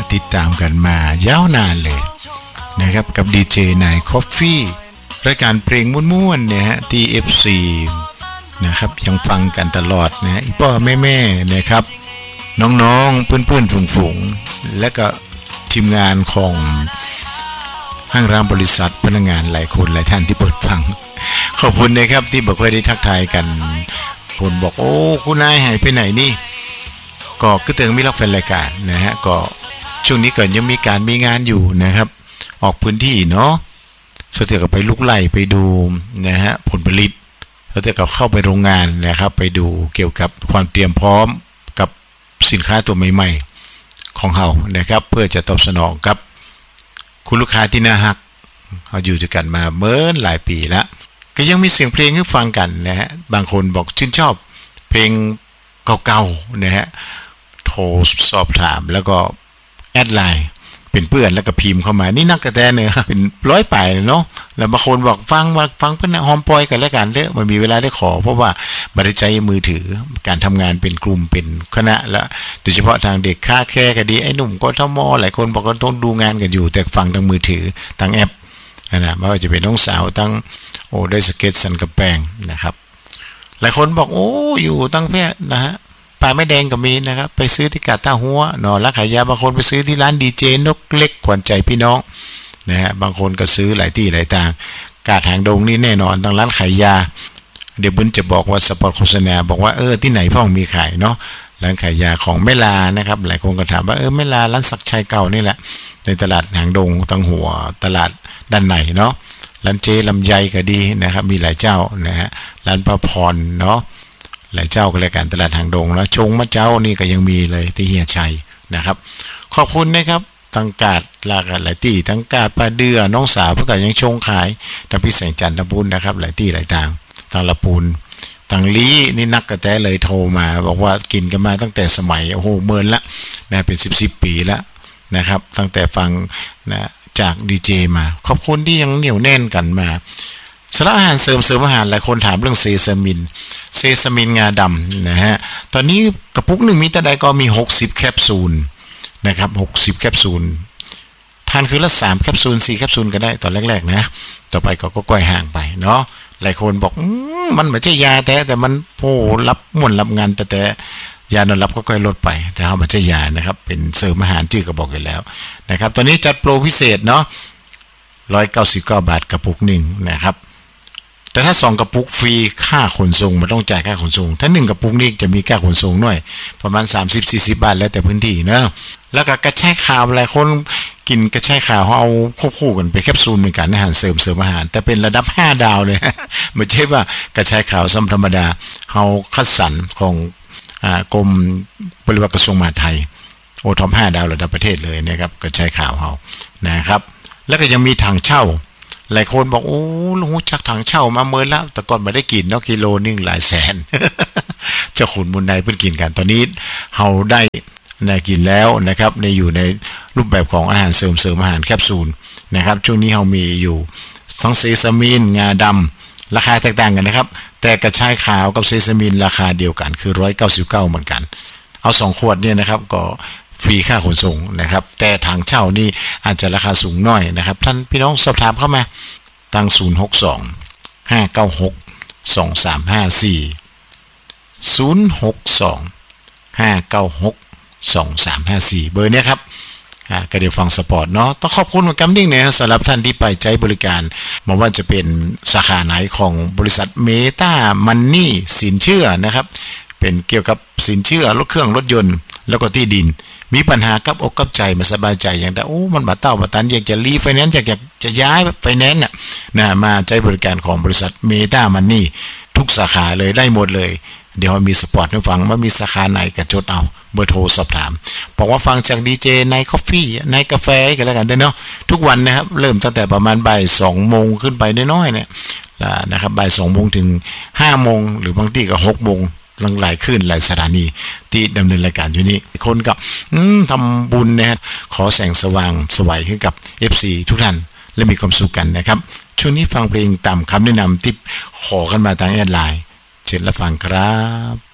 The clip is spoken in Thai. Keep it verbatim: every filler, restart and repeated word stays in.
ติดตามกันมายาวนานเลยนะครับกับดีเจนายคอฟฟี่รายการเพลงม่วนๆเนี่ยฮะที่ เอฟ ซี นะครับยังฟังกันตลอดนะอีพ่อแม่ๆนะครับน้องๆเพื่อนๆฝูงๆและก็ทีมงานของห้างร้านบริษัทพนักงานหลายคนหลายท่านที่เปิดฟังขอบคุณนะครับที่บอกว่าได้ทักทายกันคนบอกโอ้คุณนายหายไปไหนนี่ก็คือถึงมีรับแฟนรายการนะฮะก็ช่วงนี้ก็ยังมีการมีงานอยู่นะครับออกพื้นที่เนาะสุดท้ายก็ไปลุกไล่ไปดูนะฮะผลผลิตแล้วแต่ก็เข้าไปโรงงานนะครับไปดูเกี่ยวกับความเตรียมพร้อมกับสินค้าตัวใหม่ๆของเรานะครับเพื่อจะตอบสนองกับคุณลูกค้าที่น่ารักเราอยู่ด้วยกันมาเมื่อหลายปีแล้วก็ยังมีเสียงเพลงให้ฟังกันนะฮะบางคนบอกชื่นชอบเพลงเก่าๆนะฮะโทรสอบถามแล้วก็แอดไลน์เป็นเพื่อนแล้วก็พิมพ์เข้ามานี่นักกระแตเนี่ยเป็นร้อยป่ายเนาะแล้วบางคนบอกฟังว่าฟังเพื่อนหอมปอยกันแล้วกันเด้อมันมีเวลาได้ขอเพราะว่าบริใจมือถือการทำงานเป็นกลุ่มเป็นคณะและโดยเฉพาะทางเด็กค่าแค่ก็ดีไอ้หนุ่มก็ทมหลายคนบอกว่าต้องดูงานกันอยู่แต่ฟังทางมือถือทางแอปนะไม่ว่าจะเป็นน้องสาวตั้งโอ้ได้สเก็ตสันกระแปงนะครับหลายคนบอกโอ้อยู่ตั้งแพทย์นะฮะปลาไม่แดงก็มีนะครับไปซื้อที่กาดต้าหัวหนอรักขายยาบางคนไปซื้อที่ร้านดีเจนกเล็กขวัญใจพี่น้องนะฮะบางคนก็ซื้อหลายที่หลายทางกาดหางดงนี่แน่นอนตั้งร้านขายยาเดี๋ยวบุญจะบอกว่าสปอตโฆษณาบอกว่าเออที่ไหนพ่อมีขายเนาะร้านขายยาของแม่ลานะครับหลายคนก็ถามว่าเออแม่ลาร้านศักดิ์ชัยเก่านี่แหละในตลาดหางดงตั้งหัวตลาดด้านในเนาะร้านเจลำไยก็ดีนะครับมีหลายเจ้านะฮะร้านพระพรเนาะหลายเจ้าก็รายการตลาดหางดงแล้วชงมะเจ้านี่ก็ยังมีเลยที่เฮียชัยนะครับขอบคุณนะครับทั้งกาดหลากหลายที่ทั้งกาดปลาเดือน้องสาวเพื่อก็ยังชงขายทั้งพี่แสงจันทร์ทั้งบุญนะครับหลายที่หลายทางทางละปูนทางลี้นี่นักกระแตเลยโทรมาบอกว่ากินกันมาตั้งแต่สมัยโอ้โหเมินละนะเป็นสิบสิบปีแล้วนะครับตั้งแต่ฟังนะจากดีเจมาขอบคุณที่ยังเหนียวแน่นกันมาสำหรับอาหารเสริมเสริมอาหารหลายคนถามเรื่องเซซามินเซซามินงาดำนะฮะตอนนี้กระปุกหนึ่งมีแต่ใดก็มีหกสิบแคปซูลนะครับหกสิบแคปซูลทานคือละสามแคปซูลสี่แคปซูลก็ได้ตอนแรกๆนะต่อไปก็ก็ก้อยห่างไปเนาะหลายคนบอกมันไม่ใช่ยาแท้แต่มันโอ้รับม่วนรับงานแต่แต่ยานอนรับก็ค่อยลดไปแต่เอาไม่ใช่ยานะครับเป็นเสริมอาหารชื่อก็บอกอยู่แล้วนะครับตอนนี้จัดโปรพิเศษเนาะหนึ่งร้อยเก้าสิบเก้าบาทกระปุกหนึ่งนะครับแต่ถ้าสองกระปุกฟรีค่าขนส่งมันต้องจ่ายค่าขนส่งถ้าหนึ่งกระปุกนี่จะมีค่าขนส่งหน่อยประมาณ สามสิบถึงสี่สิบ บาทแล้วแต่พื้นที่เนาะแล้วก็กระชายขาวหลายคนกินกระชายขาวเอาควบคู่กันไปแคปซูลเหมือนกันอาหารเสริมเสริมอาหารแต่เป็นระดับห้าดาวเลยไม่ใช่ว่ากระชายขาวธรรมดาเฮาคัดสรรของอ่ากรมบริวารกระทรวงมหาดไทยโอท็อปห้าดาวระดับประเทศเลยนะครับกระชายขาวเฮานะครับแล้วก็ยังมีถังเช่าหลายคนบอกโอ้ลุงจักถังเช่ามาเมินแล้วแต่ก่อนไม่ได้กินเนาะกิโลนึงหลายแสน เจ้าขุนมุนในเพิ่งกินกันตอนนี้เฮาได้ได้กินแล้วนะครับในอยู่ในรูปแบบของอาหารเสริมเสริมอาหารแคปซูลนะครับช่วงนี้เฮามีอยู่ซังเซซามินงาดำราคาแตกต่างกันนะครับแต่กระชายขาวกับเซซามินราคาเดียวกันคือหนึ่งร้อยเก้าสิบเก้าเหมือนกันเอาสองขวดเนี่ยนะครับก็ฟรีค่าขนส่งนะครับแต่ถังเช่านี่อาจจะราคาสูงหน่อยนะครับท่านพี่น้องสอบถามเข้ามาตั้งศูนย์ หก สอง ห้า เก้า หก สอง สาม ห้า สี่ ศูนย์ หก สอง ห้า เก้า หก สอง สาม ห้า สี่เบอร์เนี้ยครับอ่าก็เดี๋ยวฟังสปอร์ตเนาะต้องขอบคุณกับดิ้งเนี่ยสำหรับท่านที่ไปใช้บริการไม่ว่าจะเป็นสาขาไหนของบริษัทเมตามันนี่สินเชื่อนะครับเป็นเกี่ยวกับสินเชื่อรถเครื่องรถยนต์แล้วก็ที่ดินมีปัญหากับอกกับใจมาสบายใจอย่างแต่โอ้มันบาเต้าบาตันอยากจะรีไฟแนนซ์อยากจะย้ายไฟแนนซ์น่ะนะมาใช้บริการของบริษัทเมตามันนี่ทุกสาขาเลยได้หมดเลยเดี๋ยวมีสปอร์ตให้ฟังว่ามีสาขาไหนก็จดเอาเบอร์โทรสอบถามบอกว่าฟังจากดีเจในคอฟฟี่ในกาแฟกันแล้วกันเนาะทุกวันนะครับเริ่มตั้งแต่ประมาณบ่ายสองโมงขึ้นไปน้อยๆเนี่ยนะครับบ่ายสองโมงถึงห้าโมงหรือบางทีก็หกโมงหลังหลายขึ้นหลายสถานีที่ดำเนินรายการอยู่นี้คนกับทำบุญนะฮะขอแสงสว่างสวัยให้กับ เอฟ ซี ทุกท่านและมีความสุขกันนะครับช่วงนี้ฟังเพลงตามคำแนะนำที่ขอกันมาทางแอดไลน์เชิญรับฟังครับ